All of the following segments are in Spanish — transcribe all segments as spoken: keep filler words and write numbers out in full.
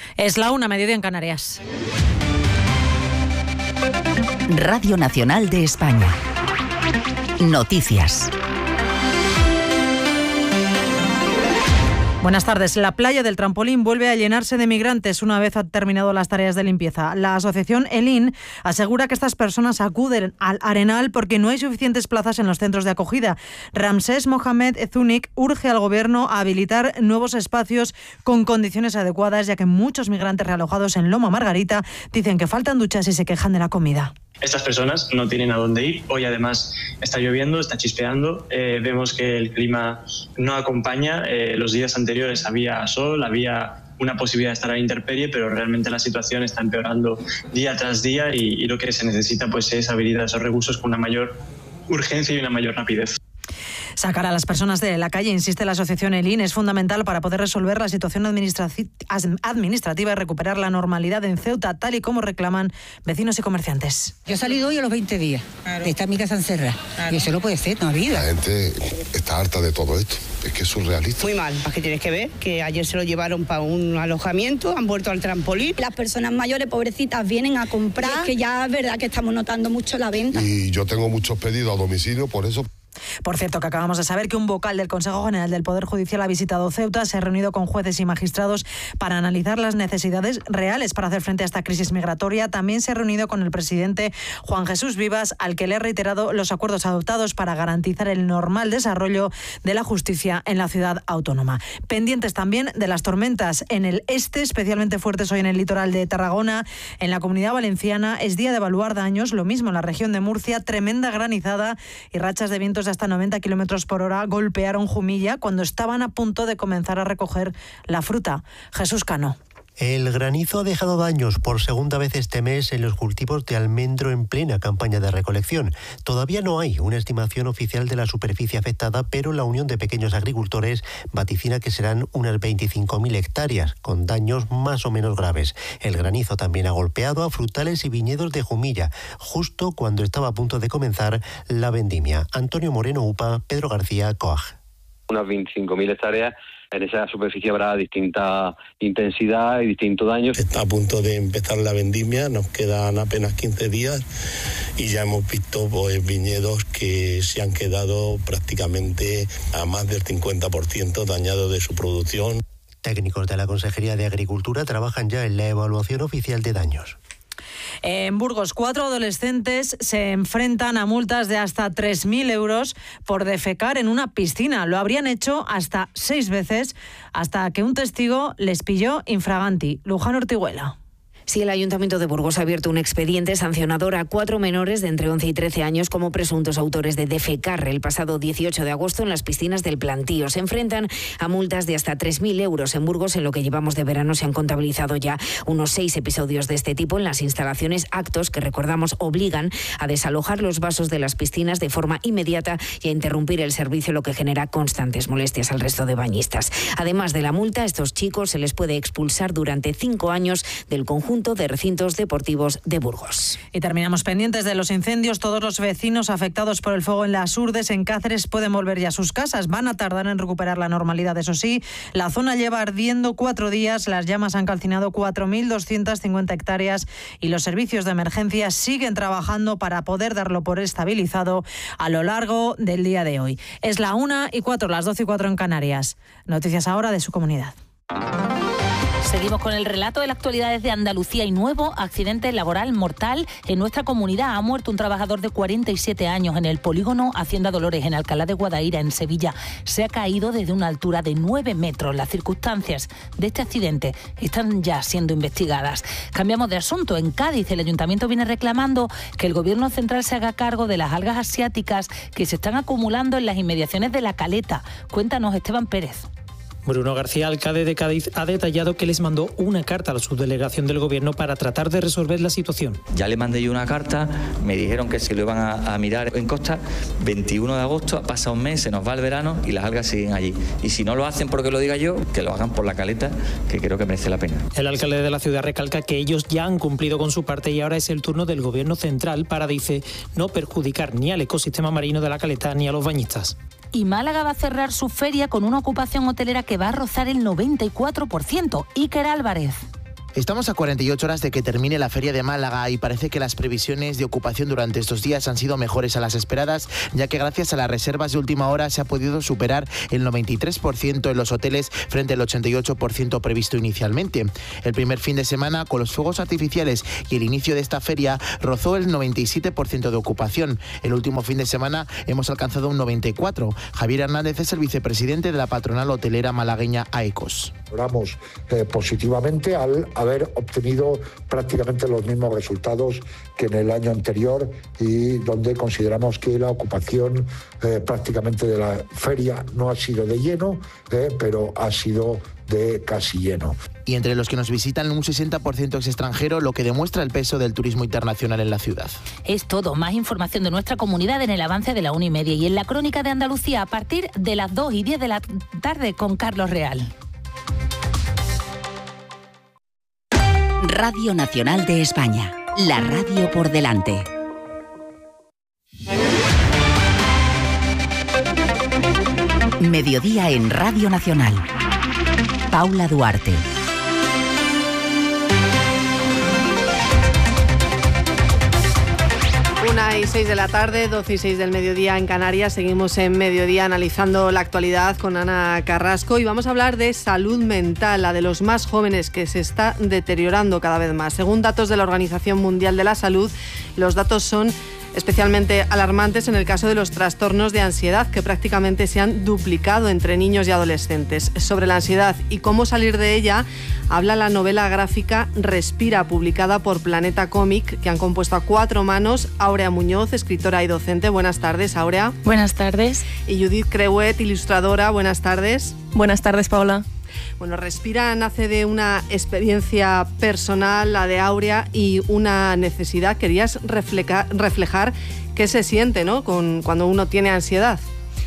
Es la una, mediodía en Canarias. Radio Nacional de España. Noticias. Buenas tardes. La playa del Trampolín vuelve a llenarse de migrantes una vez han terminado las tareas de limpieza. La asociación Elin asegura que estas personas acuden al Arenal porque no hay suficientes plazas en los centros de acogida. Ramsés Mohamed Ezunik urge al gobierno a habilitar nuevos espacios con condiciones adecuadas, ya que muchos migrantes realojados en Loma Margarita dicen que faltan duchas y se quejan de la comida. Estas personas no tienen a dónde ir. Hoy además está lloviendo, está chispeando. Eh, vemos que el clima no acompaña. Eh, los días anteriores había sol, había una posibilidad de estar a la intemperie, pero realmente la situación está empeorando día tras día y, y lo que se necesita pues es habilitar esos recursos con una mayor urgencia y una mayor rapidez. Sacar a las personas de la calle, insiste la asociación Elin, es fundamental para poder resolver la situación administrativa y recuperar la normalidad en Ceuta, tal y como reclaman vecinos y comerciantes. Yo he salido hoy a los veinte días, claro. Está mi casa encerrada, claro. Y eso no puede ser, no ha habido. La gente está harta de todo esto, es que es surrealista. Muy mal, es que tienes que ver que ayer se lo llevaron para un alojamiento, han vuelto al trampolín. Las personas mayores, pobrecitas, vienen a comprar, es que ya es verdad que estamos notando mucho la venta. Y yo tengo muchos pedidos a domicilio, por eso... Por cierto, que acabamos de saber que un vocal del Consejo General del Poder Judicial ha visitado Ceuta, se ha reunido con jueces y magistrados para analizar las necesidades reales para hacer frente a esta crisis migratoria. También se ha reunido con el presidente Juan Jesús Vivas, al que le ha reiterado los acuerdos adoptados para garantizar el normal desarrollo de la justicia en la ciudad autónoma. Pendientes también de las tormentas en el este, especialmente fuertes hoy en el litoral de Tarragona. En la Comunidad Valenciana es día de evaluar daños, lo mismo en la región de Murcia, tremenda granizada y rachas de vientos de hasta noventa kilómetros por hora golpearon Jumilla cuando estaban a punto de comenzar a recoger la fruta. Jesús Cano. El granizo ha dejado daños por segunda vez este mes en los cultivos de almendro en plena campaña de recolección. Todavía no hay una estimación oficial de la superficie afectada, pero la Unión de Pequeños Agricultores vaticina que serán unas veinticinco mil hectáreas, con daños más o menos graves. El granizo también ha golpeado a frutales y viñedos de Jumilla, justo cuando estaba a punto de comenzar la vendimia. Antonio Moreno Upa, Pedro García, Coag. Unas veinticinco mil hectáreas. En esa superficie habrá distinta intensidad y distintos daños. Está a punto de empezar la vendimia, nos quedan apenas quince días y ya hemos visto pues, viñedos que se han quedado prácticamente a más del cincuenta por ciento dañados de su producción. Técnicos de la Consejería de Agricultura trabajan ya en la evaluación oficial de daños. En Burgos, cuatro adolescentes se enfrentan a multas de hasta tres mil euros por defecar en una piscina. Lo habrían hecho hasta seis veces hasta que un testigo les pilló infraganti. Luján Ortiguela. Sí, el Ayuntamiento de Burgos ha abierto un expediente sancionador a cuatro menores de entre once y trece años como presuntos autores de defecar el pasado dieciocho de agosto en las piscinas del Plantío. Se enfrentan a multas de hasta tres mil euros. En Burgos, en lo que llevamos de verano, se han contabilizado ya unos seis episodios de este tipo en las instalaciones, actos que, recordamos, obligan a desalojar los vasos de las piscinas de forma inmediata y a interrumpir el servicio, lo que genera constantes molestias al resto de bañistas. Además de la multa, a estos chicos se les puede expulsar durante cinco años del conjunto de recintos deportivos de Burgos. Y terminamos pendientes de los incendios. Todos los vecinos afectados por el fuego en las Urdes, en Cáceres, pueden volver ya a sus casas. Van a tardar en recuperar la normalidad, eso sí. La zona lleva ardiendo cuatro días. Las llamas han calcinado cuatro mil doscientas cincuenta hectáreas y los servicios de emergencia siguen trabajando para poder darlo por estabilizado a lo largo del día de hoy. Es la una y cuatro, las doce y cuatro en Canarias. Noticias ahora de su comunidad. Seguimos con el relato de la actualidad desde Andalucía y nuevo accidente laboral mortal en nuestra comunidad. Ha muerto un trabajador de cuarenta y siete años en el polígono Hacienda Dolores, en Alcalá de Guadaira, en Sevilla. Se ha caído desde una altura de nueve metros. Las circunstancias de este accidente están ya siendo investigadas. Cambiamos de asunto. En Cádiz, el ayuntamiento viene reclamando que el gobierno central se haga cargo de las algas asiáticas que se están acumulando en las inmediaciones de La Caleta. Cuéntanos, Esteban Pérez. Bruno García, alcalde de Cádiz, ha detallado que les mandó una carta a la subdelegación del gobierno para tratar de resolver la situación. Ya le mandé yo una carta, me dijeron que se lo iban a, a mirar en Costa. veintiuno de agosto, pasa un mes, se nos va el verano y las algas siguen allí. Y si no lo hacen porque lo diga yo, que lo hagan por La Caleta, que creo que merece la pena. El alcalde de la ciudad recalca que ellos ya han cumplido con su parte y ahora es el turno del gobierno central para, dice, no perjudicar ni al ecosistema marino de La Caleta ni a los bañistas. Y Málaga va a cerrar su feria con una ocupación hotelera que va a rozar el noventa y cuatro por ciento. Iker Álvarez. Estamos a cuarenta y ocho horas de que termine la Feria de Málaga y parece que las previsiones de ocupación durante estos días han sido mejores a las esperadas, ya que gracias a las reservas de última hora se ha podido superar el noventa y tres por ciento en los hoteles frente al ochenta y ocho por ciento previsto inicialmente. El primer fin de semana, con los fuegos artificiales y el inicio de esta feria, rozó el noventa y siete por ciento de ocupación. El último fin de semana hemos alcanzado un noventa y cuatro por ciento. Javier Hernández es el vicepresidente de la patronal hotelera malagueña AECOS. Valoramos eh, positivamente al haber obtenido prácticamente los mismos resultados que en el año anterior y donde consideramos que la ocupación eh, prácticamente de la feria no ha sido de lleno, eh, pero ha sido de casi lleno. Y entre los que nos visitan un sesenta por ciento es extranjero, lo que demuestra el peso del turismo internacional en la ciudad. Es todo. Más información de nuestra comunidad en el avance de la una y media y en la Crónica de Andalucía a partir de las dos y diez de la tarde con Carlos Real. Radio Nacional de España, la radio por delante. Mediodía en Radio Nacional. Paula Duarte. Una y seis de la tarde, doce y seis del mediodía en Canarias. Seguimos en Mediodía analizando la actualidad con Ana Carrasco y vamos a hablar de salud mental, la de los más jóvenes, que se está deteriorando cada vez más. Según datos de la Organización Mundial de la Salud, los datos son especialmente alarmantes en el caso de los trastornos de ansiedad, que prácticamente se han duplicado entre niños y adolescentes. Sobre la ansiedad y cómo salir de ella habla la novela gráfica Respira, publicada por Planeta Cómic, que han compuesto a cuatro manos Áurea Muñoz, escritora y docente. Buenas tardes, Áurea. Buenas tardes. Y Judith Creuet, ilustradora. Buenas tardes. Buenas tardes, Paula. Bueno, Respira nace de una experiencia personal, la de Áurea, y una necesidad. Querías reflejar, reflejar qué se siente, ¿no?, con, cuando uno tiene ansiedad.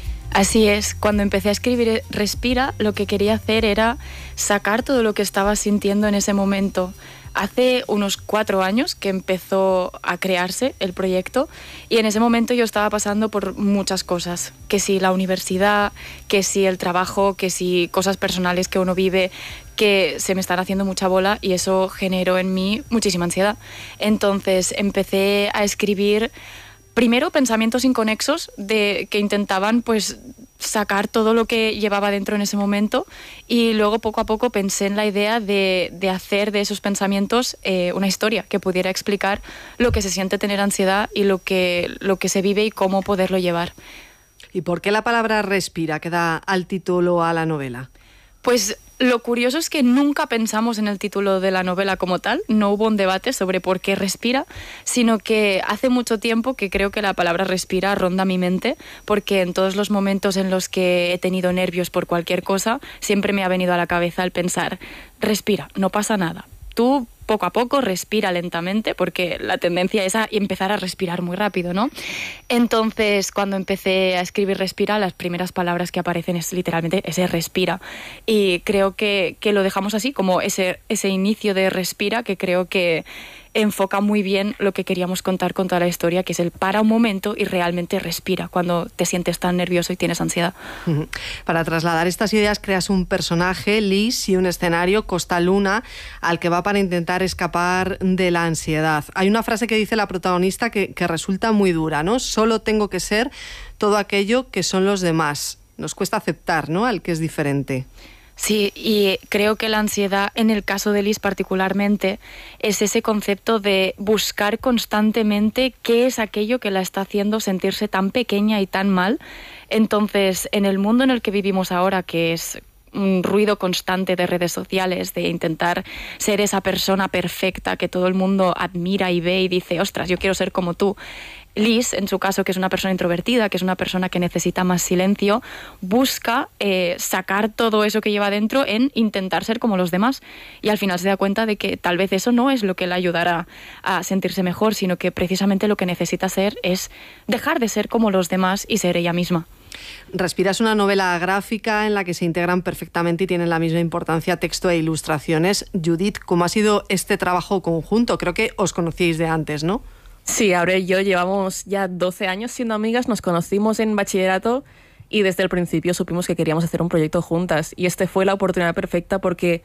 Así es, cuando empecé a escribir Respira, lo que quería hacer era sacar todo lo que estaba sintiendo en ese momento. Hace unos cuatro años que empezó a crearse el proyecto y en ese momento yo estaba pasando por muchas cosas, que si la universidad, que si el trabajo, que si cosas personales que uno vive, que se me están haciendo mucha bola y eso generó en mí muchísima ansiedad. Entonces empecé a escribir primero pensamientos inconexos de, que intentaban pues sacar todo lo que llevaba dentro en ese momento y luego poco a poco pensé en la idea de, de hacer de esos pensamientos eh, una historia que pudiera explicar lo que se siente tener ansiedad y lo que, lo que se vive y cómo poderlo llevar. ¿Y por qué la palabra respira que da al título a la novela? Pues lo curioso es que nunca pensamos en el título de la novela como tal, no hubo un debate sobre por qué respira, sino que hace mucho tiempo que creo que la palabra respira ronda mi mente, porque en todos los momentos en los que he tenido nervios por cualquier cosa, siempre me ha venido a la cabeza el pensar, respira, no pasa nada. Tú poco a poco respira lentamente, porque la tendencia es a empezar a respirar muy rápido, ¿no? Entonces, cuando empecé a escribir Respira, las primeras palabras que aparecen es literalmente ese respira. Y creo que, que lo dejamos así, como ese, ese inicio de Respira, que creo que enfoca muy bien lo que queríamos contar con toda la historia, que es el para un momento y realmente respira cuando te sientes tan nervioso y tienes ansiedad. Para trasladar estas ideas creas un personaje, Liz, y un escenario, Costa Luna, al que va para intentar escapar de la ansiedad. Hay una frase que dice la protagonista que, que resulta muy dura, ¿no? Solo tengo que ser todo aquello que son los demás. Nos cuesta aceptar, ¿no?, al que es diferente. Sí, y creo que la ansiedad, en el caso de Liz particularmente, es ese concepto de buscar constantemente qué es aquello que la está haciendo sentirse tan pequeña y tan mal. Entonces, en el mundo en el que vivimos ahora, que es un ruido constante de redes sociales, de intentar ser esa persona perfecta que todo el mundo admira y ve y dice, ostras, yo quiero ser como tú. Liz, en su caso, que es una persona introvertida, que es una persona que necesita más silencio, busca eh, sacar todo eso que lleva dentro en intentar ser como los demás. Y al final se da cuenta de que tal vez eso no es lo que le ayudará a sentirse mejor, sino que precisamente lo que necesita ser es dejar de ser como los demás y ser ella misma. Respira es una novela gráfica en la que se integran perfectamente y tienen la misma importancia texto e ilustraciones. Judith, ¿cómo ha sido este trabajo conjunto? Creo que os conocíais de antes, ¿no? Sí, Áurea y yo llevamos ya doce años siendo amigas, nos conocimos en bachillerato y desde el principio supimos que queríamos hacer un proyecto juntas. Y este fue la oportunidad perfecta porque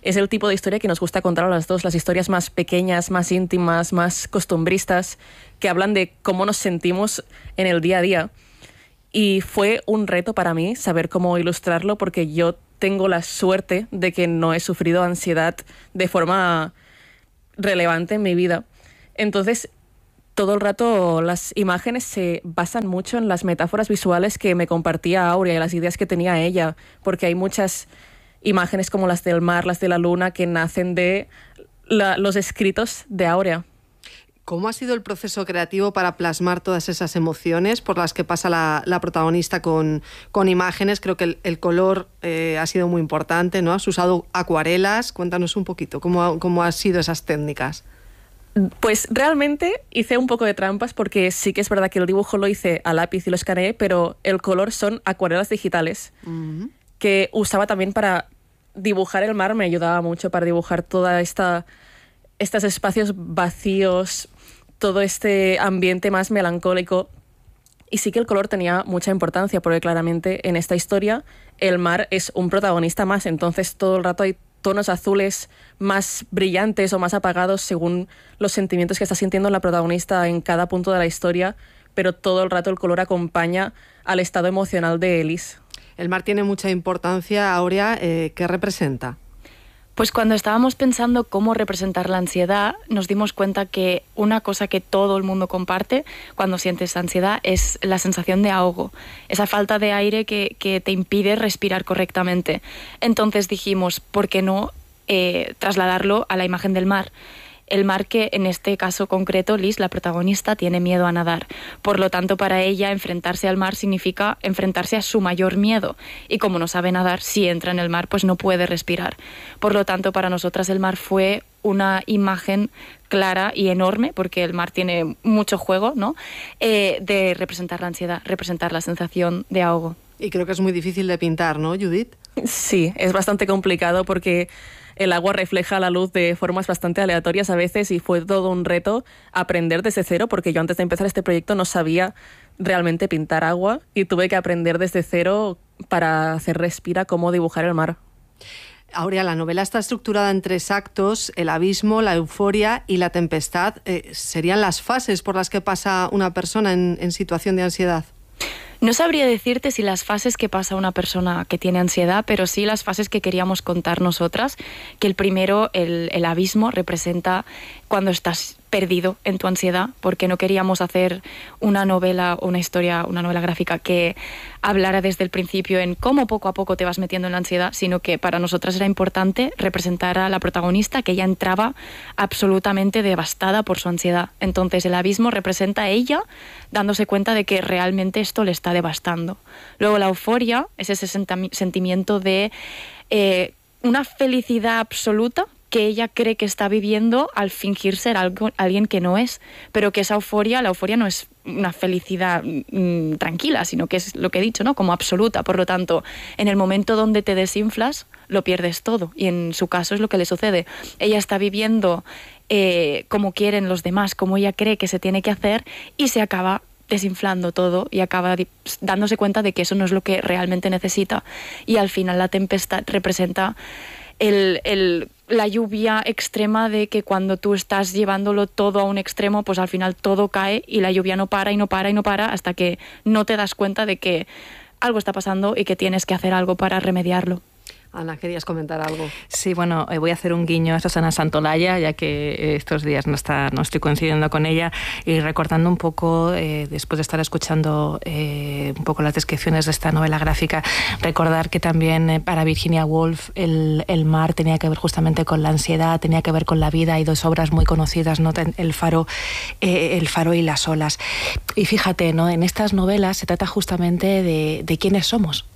es el tipo de historia que nos gusta contar a las dos, las historias más pequeñas, más íntimas, más costumbristas, que hablan de cómo nos sentimos en el día a día. Y fue un reto para mí saber cómo ilustrarlo, porque yo tengo la suerte de que no he sufrido ansiedad de forma relevante en mi vida. Entonces, todo el rato las imágenes se basan mucho en las metáforas visuales que me compartía Aurea y las ideas que tenía ella, porque hay muchas imágenes como las del mar, las de la luna, que nacen de la, los escritos de Aurea. ¿Cómo ha sido el proceso creativo para plasmar todas esas emociones por las que pasa la, la protagonista con, con imágenes? Creo que el, el color eh, ha sido muy importante, ¿no? Has usado acuarelas. Cuéntanos un poquito, ¿cómo, cómo han sido esas técnicas? Pues realmente hice un poco de trampas, porque sí que es verdad que el dibujo lo hice a lápiz y lo escaneé, pero el color son acuarelas digitales, uh-huh. que usaba también para dibujar el mar. Me ayudaba mucho para dibujar toda esta estos espacios vacíos, todo este ambiente más melancólico. Y sí que el color tenía mucha importancia, porque claramente en esta historia el mar es un protagonista más, entonces todo el rato hay tonos azules más brillantes o más apagados según los sentimientos que está sintiendo la protagonista en cada punto de la historia, pero todo el rato el color acompaña al estado emocional de Elis. El mar tiene mucha importancia, Aurea. Eh, ¿qué representa? Pues cuando estábamos pensando cómo representar la ansiedad, nos dimos cuenta que una cosa que todo el mundo comparte cuando sientes ansiedad es la sensación de ahogo, esa falta de aire que, que te impide respirar correctamente. Entonces dijimos, ¿por qué no eh, trasladarlo a la imagen del mar? El mar que, en este caso concreto, Liz, la protagonista, tiene miedo a nadar. Por lo tanto, para ella, enfrentarse al mar significa enfrentarse a su mayor miedo. Y como no sabe nadar, si entra en el mar, pues no puede respirar. Por lo tanto, para nosotras el mar fue una imagen clara y enorme, porque el mar tiene mucho juego, ¿no? Eh, de representar la ansiedad, representar la sensación de ahogo. Y creo que es muy difícil de pintar, ¿no, Judith? Sí, es bastante complicado porque el agua refleja la luz de formas bastante aleatorias a veces, y fue todo un reto aprender desde cero, porque yo antes de empezar este proyecto no sabía realmente pintar agua y tuve que aprender desde cero para hacer Respira cómo dibujar el mar. Aurea, la novela está estructurada en tres actos: el abismo, la euforia y la tempestad. Eh, ¿Serían las fases por las que pasa una persona en, en situación de ansiedad? No sabría decirte si las fases que pasa una persona que tiene ansiedad, pero sí las fases que queríamos contar nosotras, que el primero, el, el abismo, representa cuando estás perdido en tu ansiedad, porque no queríamos hacer una novela o una historia, una novela gráfica que hablara desde el principio en cómo poco a poco te vas metiendo en la ansiedad, sino que para nosotras era importante representar a la protagonista, que ella entraba absolutamente devastada por su ansiedad. Entonces el abismo representa a ella dándose cuenta de que realmente esto le está devastando. Luego la euforia es ese sentimiento de eh, una felicidad absoluta que ella cree que está viviendo al fingir ser algo, alguien que no es, pero que esa euforia, la euforia no es una felicidad mmm, tranquila, sino que es lo que he dicho, ¿no? Como absoluta. Por lo tanto, en el momento donde te desinflas, lo pierdes todo, y en su caso es lo que le sucede. Ella está viviendo eh, como quieren los demás, como ella cree que se tiene que hacer, y se acaba desinflando todo y acaba dándose cuenta de que eso no es lo que realmente necesita. Y al final la tempestad representa el, el, la lluvia extrema, de que cuando tú estás llevándolo todo a un extremo, pues al final todo cae y la lluvia no para y no para y no para hasta que no te das cuenta de que algo está pasando y que tienes que hacer algo para remediarlo. Ana, ¿querías comentar algo? Sí, bueno, eh, voy a hacer un guiño a Susana Santolaya, ya que estos días no, está, no estoy coincidiendo con ella, y recordando un poco, eh, después de estar escuchando eh, un poco las descripciones de esta novela gráfica, recordar que también eh, para Virginia Woolf el, el mar tenía que ver justamente con la ansiedad, tenía que ver con la vida. Hay dos obras muy conocidas, ¿no? El faro, eh, el faro y las olas. Y fíjate, ¿no? En estas novelas se trata justamente de, de quiénes somos,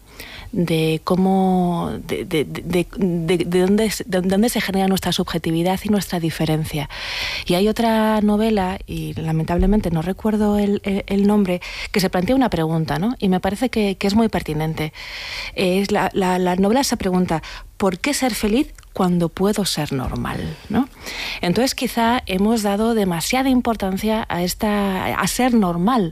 de cómo, de, de, de, de, de, dónde, de dónde se genera nuestra subjetividad y nuestra diferencia. Y hay otra novela, y lamentablemente no recuerdo el, el, el nombre, que se plantea una pregunta, ¿no? Y me parece que, que es muy pertinente. Es la, la, la novela se pregunta: ¿por qué ser feliz cuando puedo ser normal, ¿no? Entonces quizá hemos dado demasiada importancia a, esta, a ser normal,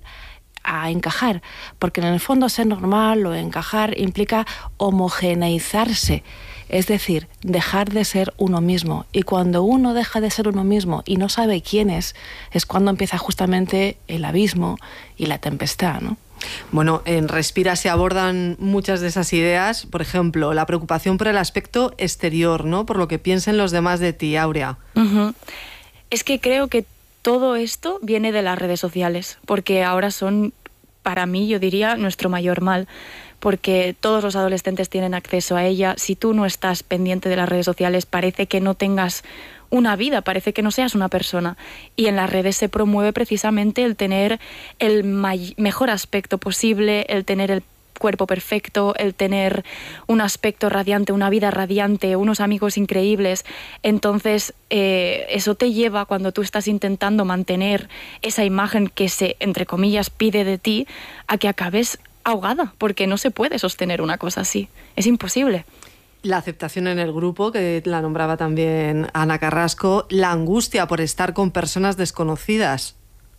a encajar, porque en el fondo ser normal o encajar implica homogeneizarse Es decir, dejar de ser uno mismo. Y cuando uno deja de ser uno mismo y no sabe quién es, es cuando empieza justamente el abismo y la tempestad, ¿no? Bueno, en Respira se abordan muchas de esas ideas. Por ejemplo, la preocupación por el aspecto exterior, ¿no? Por lo que piensen los demás de ti, Áurea. Uh-huh. Es que creo que todo esto viene de las redes sociales, porque ahora son, para mí, yo diría, nuestro mayor mal, porque todos los adolescentes tienen acceso a ella. Si tú no estás pendiente de las redes sociales, parece que no tengas una vida, parece que no seas una persona. Y en las redes se promueve precisamente el tener el may- mejor aspecto posible, el tener el cuerpo perfecto, el tener un aspecto radiante, una vida radiante, unos amigos increíbles. Entonces, eh, eso te lleva, cuando tú estás intentando mantener esa imagen que se, entre comillas, pide de ti, a que acabes ahogada, porque no se puede sostener una cosa así. Es imposible. La aceptación en el grupo, que la nombraba también Ana Carrasco, la angustia por estar con personas desconocidas.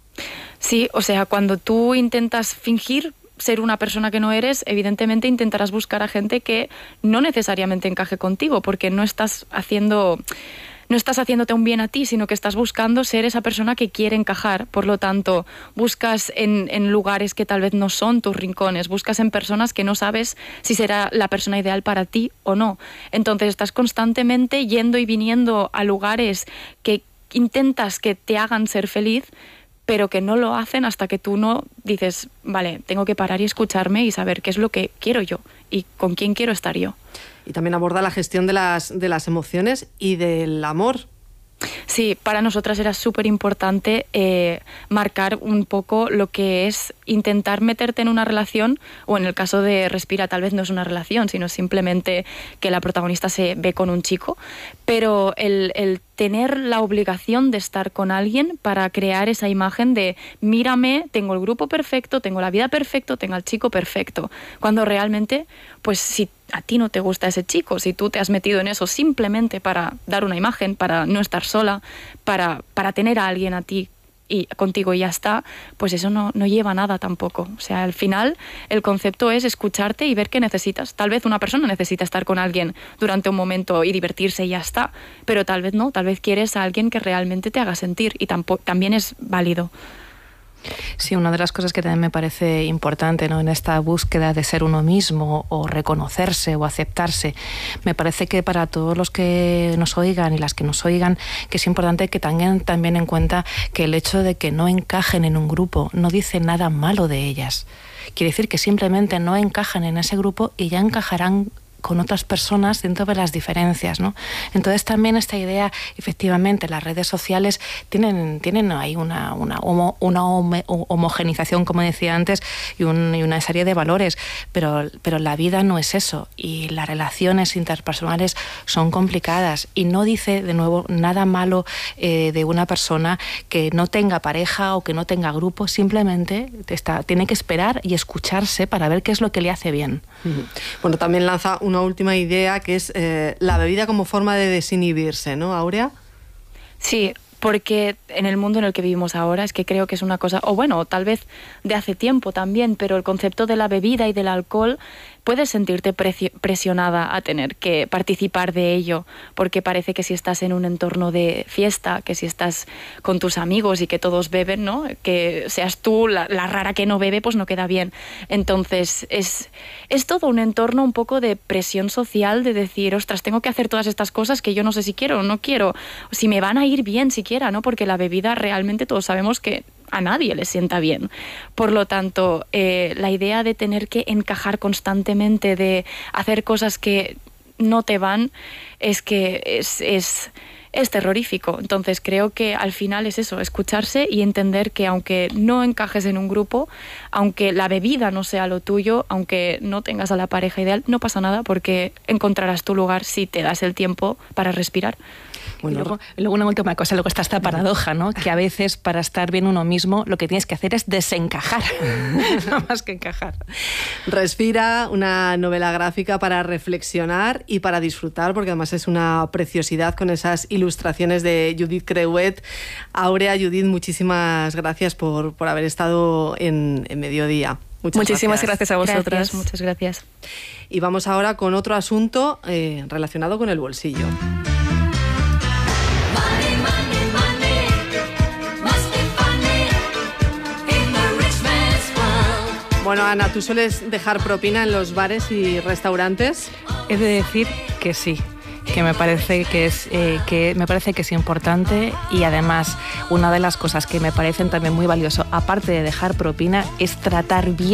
Sí, o sea, cuando tú intentas fingir ser una persona que no eres, evidentemente intentarás buscar a gente que no necesariamente encaje contigo, porque no estás haciendo, no estás haciéndote un bien a ti, sino que estás buscando ser esa persona que quiere encajar. Por lo tanto, buscas en, en lugares que tal vez no son tus rincones, buscas en personas que no sabes si será la persona ideal para ti o no. Entonces estás constantemente yendo y viniendo a lugares que intentas que te hagan ser feliz, pero que no lo hacen hasta que tú no dices, vale, tengo que parar y escucharme y saber qué es lo que quiero yo y con quién quiero estar yo. Y también aborda la gestión de las, de las emociones y del amor. Sí, para nosotras era súper importante eh, marcar un poco lo que es intentar meterte en una relación, o en el caso de Respira tal vez no es una relación, sino simplemente que la protagonista se ve con un chico, pero el, el tener la obligación de estar con alguien para crear esa imagen de mírame, tengo el grupo perfecto, tengo la vida perfecta, tengo al chico perfecto, cuando realmente, pues si a ti no te gusta ese chico, si tú te has metido en eso simplemente para dar una imagen, para no estar sola, para, para tener a alguien a ti y contigo y ya está, pues eso no, no lleva a nada tampoco. O sea, al final el concepto es escucharte y ver qué necesitas. Tal vez una persona necesita estar con alguien durante un momento y divertirse y ya está, pero tal vez no, tal vez quieres a alguien que realmente te haga sentir y tampoco, también es válido. Sí, una de las cosas que también me parece importante, ¿no?, en esta búsqueda de ser uno mismo o reconocerse o aceptarse, me parece que para todos los que nos oigan y las que nos oigan, que es importante que tengan también en cuenta que el hecho de que no encajen en un grupo no dice nada malo de ellas. Quiere decir que simplemente no encajan en ese grupo y ya encajarán con otras personas dentro de las diferencias, ¿no? Entonces también esta idea, efectivamente, las redes sociales tienen, tienen ahí una, una, homo, una homo, homogenización, como decía antes, y, un, y una serie de valores, pero, pero la vida no es eso, y las relaciones interpersonales son complicadas, y no dice, de nuevo, nada malo eh, de una persona que no tenga pareja o que no tenga grupo, simplemente está, tiene que esperar y escucharse para ver qué es lo que le hace bien. Bueno, también lanza una última idea que es eh, la bebida como forma de desinhibirse, ¿no, Áurea? Sí, porque en el mundo en el que vivimos ahora es que creo que es una cosa, o bueno, tal vez de hace tiempo también, pero el concepto de la bebida y del alcohol, puedes sentirte presionada a tener que participar de ello, porque parece que si estás en un entorno de fiesta, que si estás con tus amigos y que todos beben, ¿no?, que seas tú la, la rara que no bebe, pues no queda bien. Entonces es, es todo un entorno un poco de presión social, de decir, ostras, tengo que hacer todas estas cosas que yo no sé si quiero o no quiero, si me van a ir bien siquiera, ¿no?, porque la bebida realmente todos sabemos que a nadie le sienta bien. Por lo tanto, eh, la idea de tener que encajar constantemente, de hacer cosas que no te van, es que es, es, es terrorífico. Entonces creo que al final es eso, escucharse y entender que aunque no encajes en un grupo, aunque la bebida no sea lo tuyo, aunque no tengas a la pareja ideal, no pasa nada, porque encontrarás tu lugar si te das el tiempo para respirar. Bueno, y luego, luego una última cosa, luego está esta paradoja, ¿no?, que a veces para estar bien uno mismo lo que tienes que hacer es desencajar, no más que encajar. Respira, una novela gráfica para reflexionar y para disfrutar, porque además es una preciosidad con esas ilustraciones de Judith Creuet. Áurea, Judith, muchísimas gracias por, por haber estado en, en Mediodía. Muchas Muchísimas gracias. gracias a vosotras. Gracias, muchas gracias. Y vamos ahora con otro asunto eh, relacionado con el bolsillo. Bueno, Ana, ¿tú sueles dejar propina en los bares y restaurantes? He de decir que sí, que me parece que es eh, que me parece que es importante, y además una de las cosas que me parecen también muy valioso, aparte de dejar propina, es tratar bien